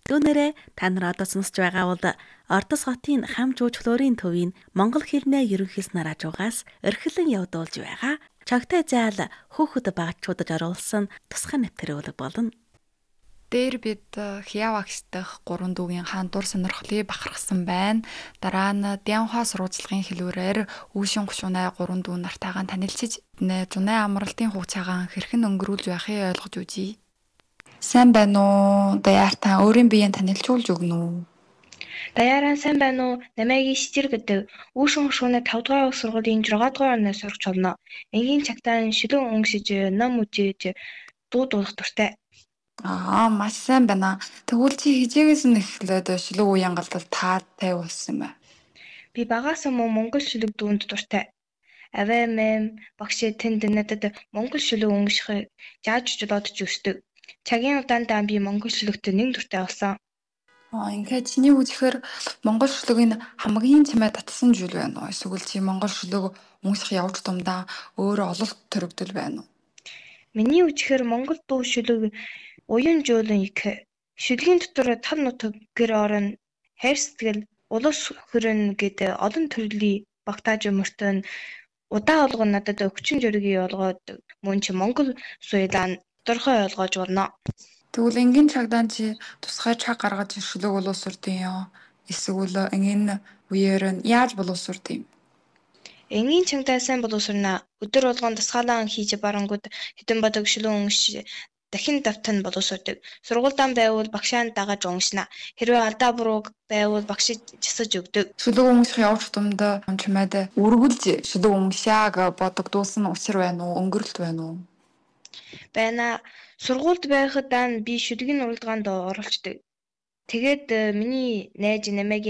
Түүнээрээ та нар одоо сонсож байгаа бол Ордос хотын хам жуулчлалын төвийн монгол хэлний ерөнхийлснээр хажуугаас эрхлэн явуулж байгаа чогтой заал хөөхд багчуудад оруулсан тусгай нэвтрүүлэг болно. Дээр бид Хиавагс дахь 3 дүүгийн хаан дур сонирхлыг бахархсан байна. Дараа нь Дянхуа сурвалжлагын хэлбэрээр Үүшин гушуунай 3 дүү нартайгаа танилцж зунай амралтын хугацаагаа хэрхэн өнгөрүүлж байхыг ойлгож үзье. Сайн байна уу? Даяар та өөрийн биеийг танилцуулж өгнө үү? Даяараа сайн байна уу? Намайг Шижир гэдэг. Үүшин гушуунай 5 дугаар их сургуулийн 6 дугаар орноос сурч болно. Энгийн цагтаа шилэн өнгөшиж, ном үзэж, дуудах дуртай. Маш сайн байна. Тэгвэл чи хизээгээс нь эхлээд шилэг үеийн галдал таатай болсон юм байна. Би багаас мөн монгол шүлэг дүүнд дуртай. Аваа мэм багш тэнд надад монгол шүлэг өнгөшөхийг зааж жолоодож өсдөг. Цагийн удаандаа би монгол шүлэгт нэг дуртай болсон. Ингээд чиний үзэхээр монгол шүлэг нь хамгийн чамайг татсан зүйл байна уу? Эсвэл чи монгол шүлэг өнгөсөх явж тумдаа өөрөө ололт төрөгдөл байна уу? Миний үзэхээр монгол дуу шүлэг уян жуулан их. Шүлгийн дотор тал нутаг гэр орон хайр сэтгэл улс хөрөн гэдэг олон төрлийн багтааж өмөртөн удаа олгон надад өвчин жөргийг олгоод мөн чи монгол суйлаа тодорхой ойлгож болно. Тэгвэл энгийн цагдаа чи тусгай цаг гаргаж шүлэг боловсрдын юм. Эсвэл энгийн үеэр нь яаж боловсрд юм? Энгийн чангтай сайн боловсрнаа. Өдөр болгон дасгаалаа хийж барангууд хэдэн бодог шүлэг өнгөш дахин давтан боловсрдог. Сургуультай байвал багшаа дагаж уншина. Хэрвээ алдаа буруу байвал багш засаж өгдөг. Шүлэг өнгөсөх явж тумдаа чамайд үргэлж шүлэг өнгөшааг бодогдуулсан учир байна уу? Өнгөрөлт байна уу? Байна. Сургуульд байхад би шүлгийн уралдаанд оролцдог. Тэгээд миний найз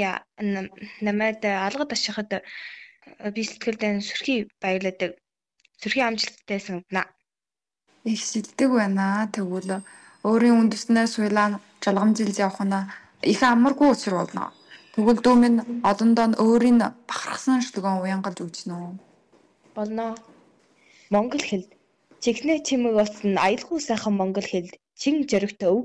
намайд алгад ашихад би сэтгэлдээ сөрхий баярладаг. Сөрхий амжилттай санагдана. Их шилдэг байна. Тэгвэл өөрийн үндэснээ суйлаа жалгамжилж явах нь их амаргүй учир болно. Тэгвэл дүү минь одондоо өөрийн бахархсан шүлгэн уянгалж өгч нөө. Болно. Монгол хэл. Чихнээ чимэг болсон аялгүй сайхан монгол хэл. Чин зоригтой